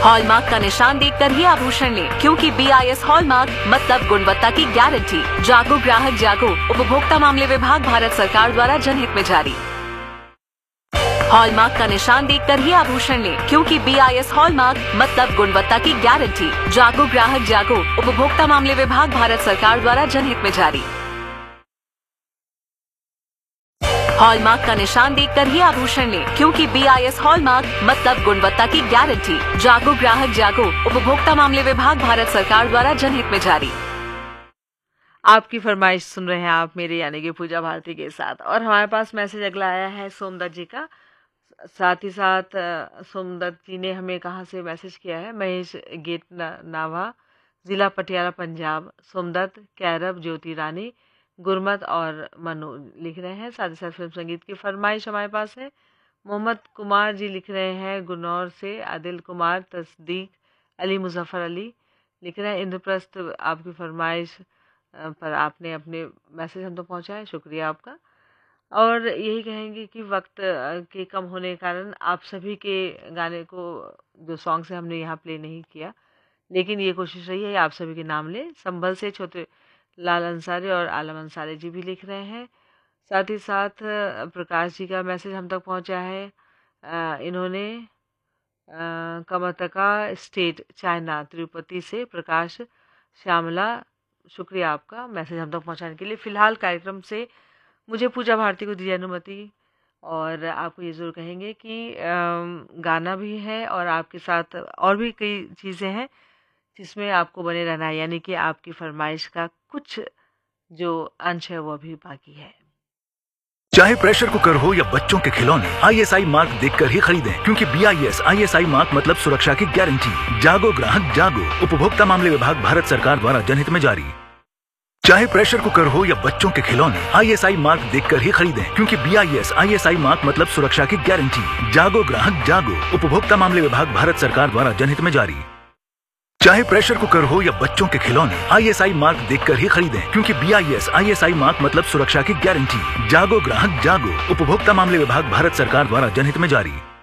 Hallmark का निशान देखकर ही आभूषण लें, क्योंकि BIS हॉलमार्क मतलब गुणवत्ता की गारंटी। जागो ग्राहक जागो, उपभोक्ता मामले विभाग, भारत सरकार द्वारा जनहित में जारी। हॉलमार्क का निशान देखकर ही आभूषण लें, क्योंकि BIS हॉलमार्क मतलब गुणवत्ता की गारंटी। जागो ग्राहक जागो, उपभोक्ता मामले विभाग, भारत सरकार द्वारा जनहित में जारी। हॉलमार्क का निशान देखकर ही आभूषण लें, क्योंकि BIS हॉलमार्क मतलब गुणवत्ता की गारंटी। जागो ग्राहक जागो, उपभोक्ता मामले विभाग, भारत सरकार द्वारा जनहित में जारी। आपकी फरमाइश सुन रहे हैं आप मेरे यानी कि पूजा भारती के साथ। और हमारे पास मैसेज अगला आया है सोमदत्त जी का। साथ ही साथ सोमदत्त जी ने हमें कहाँ से मैसेज किया है, महेश गेट नावा, ज़िला पटियाला, पंजाब। सोमदत्त, कैरब, ज्योति रानी, गुरमत और मनु लिख रहे हैं। साथ ही साथ फिल्म संगीत की फरमाइश हमारे पास है। मोहम्मद कुमार जी लिख रहे हैं गुन्नौर से। आदिल कुमार, तस्दीक अली, मुजफ्फर अली लिख रहे हैं इंद्रप्रस्थ। आपकी फरमाइश पर आपने अपने मैसेज हम तो पहुंचाए, शुक्रिया आपका। और यही कहेंगे कि वक्त के कम होने के कारण आप सभी के गाने को, जो सॉन्ग से हमने यहाँ प्ले नहीं किया, लेकिन ये कोशिश रही है आप सभी के नाम ले। संभल से छोटे लाल अंसारी और आलम अंसारी जी भी लिख रहे हैं। साथ ही साथ प्रकाश जी का मैसेज हम तक पहुंचा है। इन्होंने कर्नाटका स्टेट, चाइना, तिरुपति से प्रकाश श्यामला, शुक्रिया आपका मैसेज हम तक पहुंचाने के लिए। फ़िलहाल कार्यक्रम से मुझे पूजा भारती को दीजिए अनुमति। और आपको ये ज़रूर कहेंगे कि गाना भी है और आपके साथ और भी कई चीज़ें हैं जिसमें आपको बने रहना है, यानी कि आपकी फरमाइश का कुछ जो अंश है वो भी बाकी है। चाहे प्रेशर कुकर हो या बच्चों के खिलौने, ISI मार्क देखकर ही खरीदें, क्योंकि BIS ISI मार्क मतलब सुरक्षा की गारंटी। जागो ग्राहक जागो, उपभोक्ता मामले विभाग, भारत सरकार द्वारा जनहित में जारी। चाहे प्रेशर कुकर हो या बच्चों के खिलौने, ISI मार्क देखकर ही खरीदें, क्योंकि BIS ISI मार्क मतलब सुरक्षा की गारंटी। जागो ग्राहक जागो, उपभोक्ता मामले विभाग, भारत सरकार द्वारा जनहित में जारी। चाहे प्रेशर कुकर हो या बच्चों के खिलौने, ISI मार्क देखकर ही खरीदें, क्योंकि BIS ISI मार्क मतलब सुरक्षा की गारंटी। जागो ग्राहक जागो, उपभोक्ता मामले विभाग, भारत सरकार द्वारा जनहित में जारी।